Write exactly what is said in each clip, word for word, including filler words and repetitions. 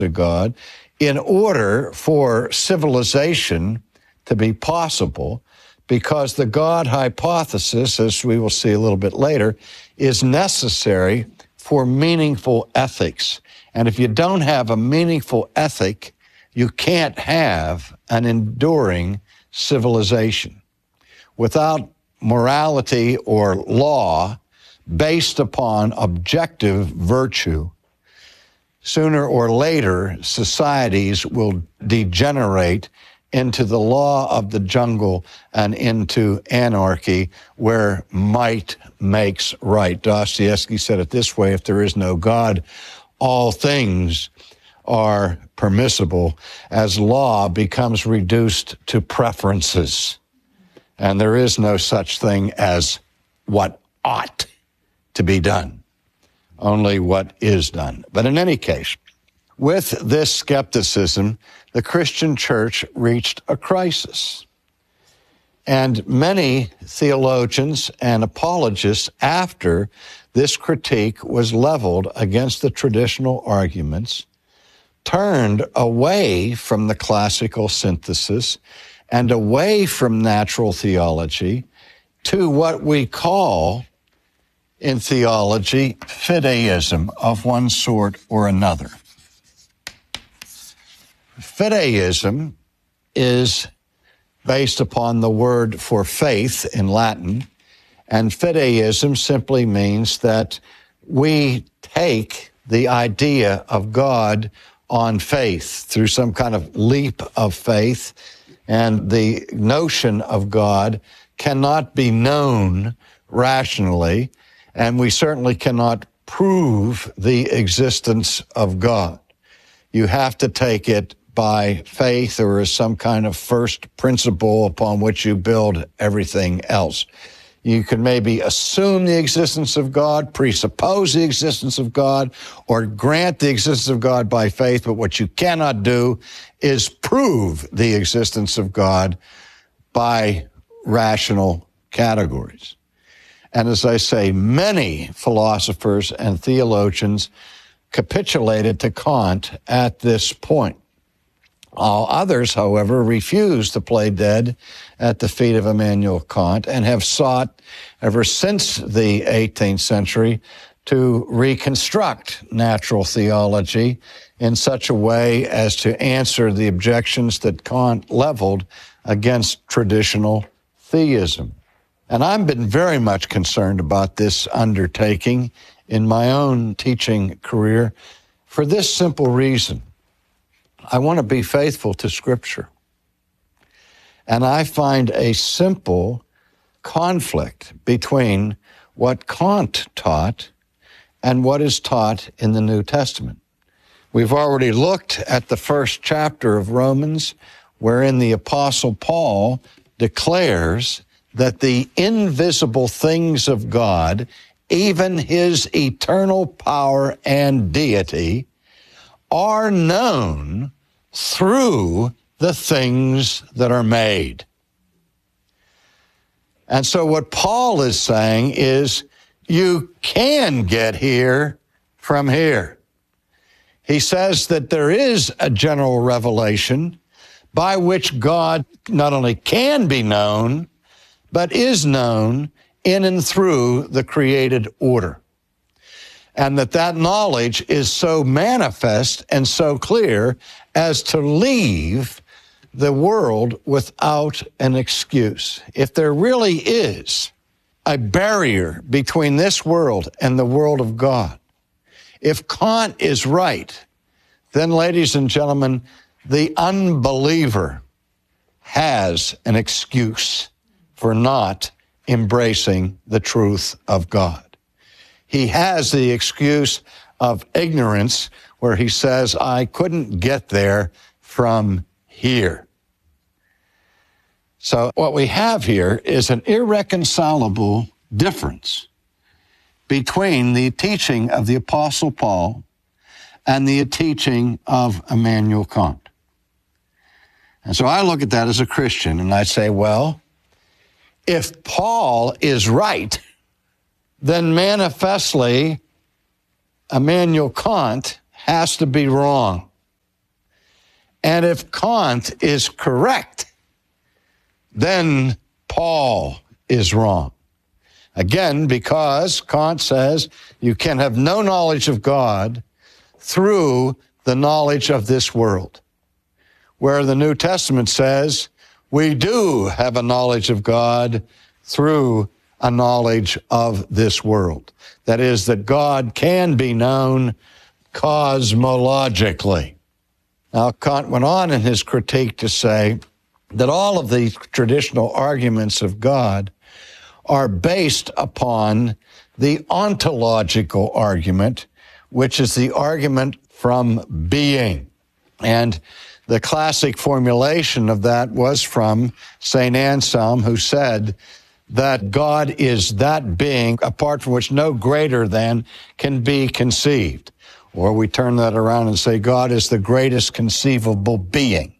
to God in order for civilization to be possible, because the God hypothesis, as we will see a little bit later, is necessary for meaningful ethics. And if you don't have a meaningful ethic, you can't have an enduring civilization. Without morality or law based upon objective virtue, sooner or later, societies will degenerate into the law of the jungle and into anarchy, where might makes right. Dostoevsky said it this way: if there is no God, all things are permissible, as law becomes reduced to preferences. And there is no such thing as what ought to be done, only what is done. But in any case, with this skepticism, the Christian church reached a crisis. And many theologians and apologists, after this critique was leveled against the traditional arguments, turned away from the classical synthesis and away from natural theology to what we call in theology fideism of one sort or another. Fideism is based upon the word for faith in Latin, and fideism simply means that we take the idea of God on faith through some kind of leap of faith, and the notion of God cannot be known rationally, and we certainly cannot prove the existence of God. You have to take it by faith, or as some kind of first principle upon which you build everything else. You can maybe assume the existence of God, presuppose the existence of God, or grant the existence of God by faith, but what you cannot do is prove the existence of God by rational categories. And as I say, many philosophers and theologians capitulated to Kant at this point. All others, however, refuse to play dead at the feet of Immanuel Kant and have sought ever since the eighteenth century to reconstruct natural theology in such a way as to answer the objections that Kant leveled against traditional theism. And I've been very much concerned about this undertaking in my own teaching career for this simple reason. I want to be faithful to Scripture. And I find a simple conflict between what Kant taught and what is taught in the New Testament. We've already looked at the first chapter of Romans, wherein the Apostle Paul declares that the invisible things of God, even his eternal power and deity, are known through the things that are made. And so what Paul is saying is, you can get here from here. He says that there is a general revelation by which God not only can be known, but is known in and through the created order. And that that knowledge is so manifest and so clear as to leave the world without an excuse. If there really is a barrier between this world and the world of God, if Kant is right, then, ladies and gentlemen, the unbeliever has an excuse for not embracing the truth of God. He has the excuse of ignorance, where he says, I couldn't get there from here. So what we have here is an irreconcilable difference between the teaching of the Apostle Paul and the teaching of Immanuel Kant. And so I look at that as a Christian, and I say, well, if Paul is right, then manifestly Immanuel Kant has to be wrong. And if Kant is correct, then Paul is wrong. Again, because Kant says you can have no knowledge of God through the knowledge of this world, where the New Testament says we do have a knowledge of God through a knowledge of this world. That is, that God can be known cosmologically. Now, Kant went on in his critique to say that all of the traditional arguments of God are based upon the ontological argument, which is the argument from being. And the classic formulation of that was from Saint Anselm, who said that God is that being apart from which no greater than can be conceived. Or we turn that around and say God is the greatest conceivable being.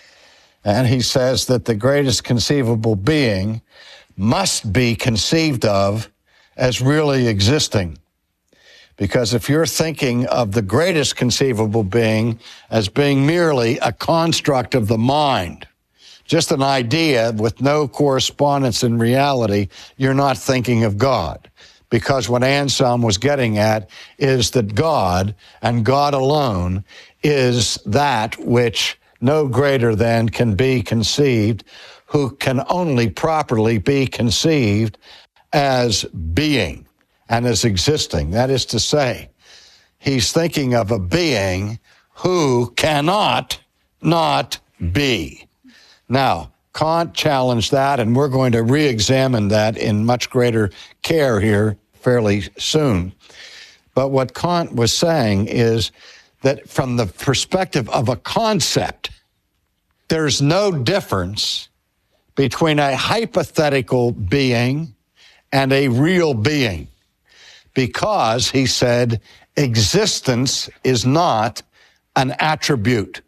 And he says that the greatest conceivable being must be conceived of as really existing. Because if you're thinking of the greatest conceivable being as being merely a construct of the mind, just an idea with no correspondence in reality, you're not thinking of God. Because what Anselm was getting at is that God, and God alone, is that which no greater than can be conceived, who can only properly be conceived as being and as existing. That is to say, he's thinking of a being who cannot not be. Now, Kant challenged that, and we're going to re-examine that in much greater care here fairly soon. But what Kant was saying is that from the perspective of a concept, there's no difference between a hypothetical being and a real being. Because, he said, existence is not an attribute.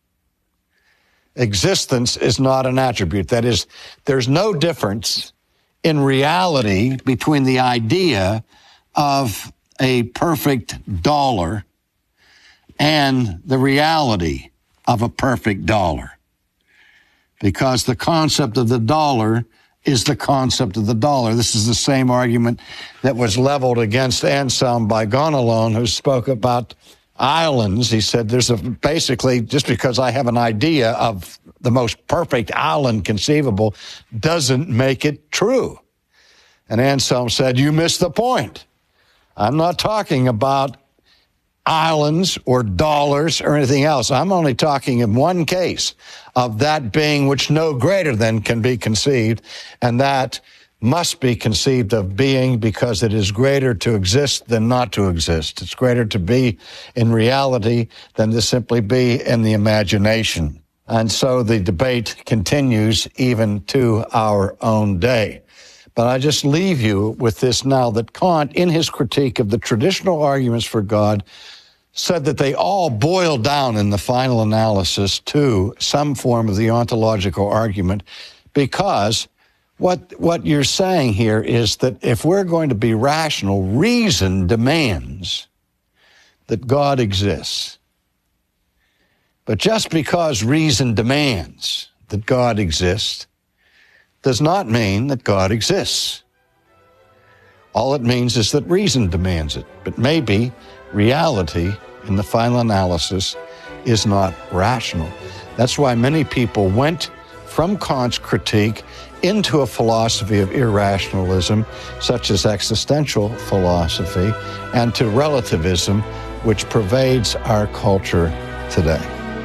Existence is not an attribute. That is, there's no difference in reality between the idea of a perfect dollar and the reality of a perfect dollar. Because the concept of the dollar is the concept of the dollar. This is the same argument that was leveled against Anselm by Gonalon, who spoke about islands. He said there's a, basically, just because I have an idea of the most perfect island conceivable doesn't make it true. And Anselm said, you missed the point. I'm not talking about islands or dollars or anything else. I'm only talking in one case of that being which no greater than can be conceived, and that must be conceived of being because it is greater to exist than not to exist. It's greater to be in reality than to simply be in the imagination. And so the debate continues even to our own day. But I just leave you with this now, that Kant, in his critique of the traditional arguments for God, said that they all boil down in the final analysis to some form of the ontological argument, because what what you're saying here is that if we're going to be rational, reason demands that God exists. But just because reason demands that God exists does not mean that God exists. All it means is that reason demands it. But maybe reality in the final analysis is not rational. That's why many people went from Kant's critique into a philosophy of irrationalism, such as existential philosophy, and to relativism, which pervades our culture today.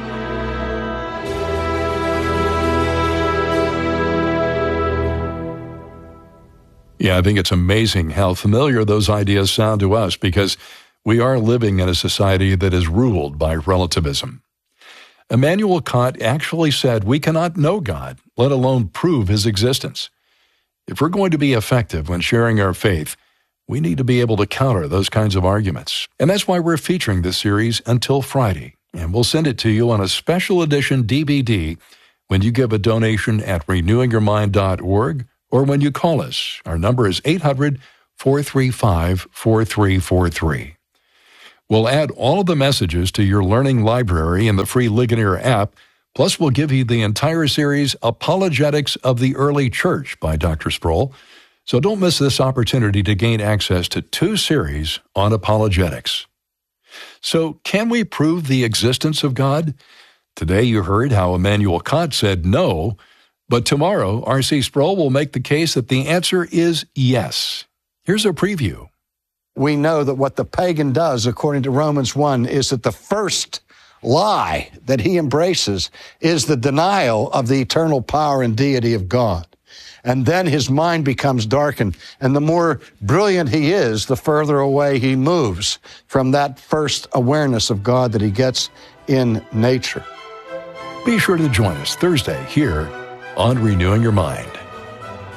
Yeah, I think it's amazing how familiar those ideas sound to us, because we are living in a society that is ruled by relativism. Immanuel Kant actually said we cannot know God, let alone prove his existence. If we're going to be effective when sharing our faith, we need to be able to counter those kinds of arguments. And that's why we're featuring this series until Friday. And we'll send it to you on a special edition D V D when you give a donation at renewing your mind dot org or when you call us. Our number is eight hundred, four three five, four three four three. We'll add all of the messages to your learning library in the free Ligonier app. Plus, we'll give you the entire series, Apologetics of the Early Church by Doctor Sproul. So don't miss this opportunity to gain access to two series on apologetics. So, can we prove the existence of God? Today you heard how Immanuel Kant said no, but tomorrow R C Sproul will make the case that the answer is yes. Here's a preview. We know that what the pagan does, according to Romans one, is that the first lie that he embraces is the denial of the eternal power and deity of God. And then his mind becomes darkened. And the more brilliant he is, the further away he moves from that first awareness of God that he gets in nature. Be sure to join us Thursday here on Renewing Your Mind.